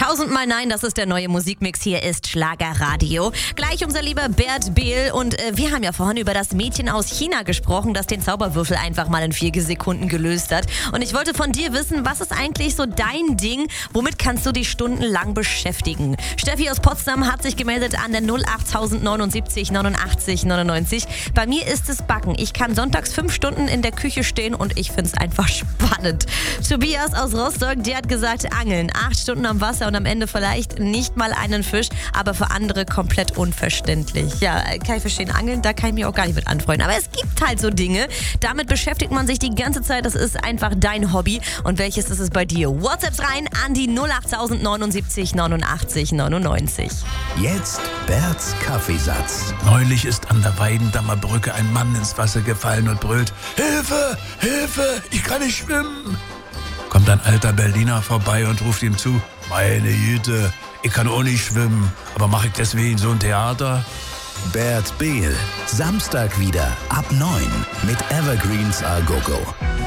Tausendmal nein, das ist der neue Musikmix. Hier ist Schlagerradio. Gleich unser lieber Bert Behl. Und wir haben ja vorhin über das Mädchen aus China gesprochen, das den Zauberwürfel einfach mal in 4 Sekunden gelöst hat. Und ich wollte von dir wissen, was ist eigentlich so dein Ding? Womit kannst du dich stundenlang beschäftigen? Steffi aus Potsdam hat sich gemeldet an der 08079 89 99. Bei mir ist es Backen. Ich kann sonntags 5 Stunden in der Küche stehen und ich finde es einfach spannend. Tobias aus Rostock, der hat gesagt, Angeln. 8 Stunden am Wasser und am Ende vielleicht nicht mal einen Fisch, aber für andere komplett unverständlich. Ja, kann ich verstehen, Angeln, da kann ich mich auch gar nicht mit anfreunden. Aber es gibt halt so Dinge, damit beschäftigt man sich die ganze Zeit, das ist einfach dein Hobby. Und welches ist es bei dir? WhatsApps rein an die 08079 89 99. Jetzt Berts Kaffeesatz. Neulich ist an der Weidendammer Brücke ein Mann ins Wasser gefallen und brüllt: Hilfe, Hilfe, ich kann nicht schwimmen. Kommt ein alter Berliner vorbei und ruft ihm zu: Meine Güte, ich kann auch nicht schwimmen, aber mache ich deswegen so ein Theater? Bert Behl, Samstag wieder ab 9 mit Evergreens A Go Go.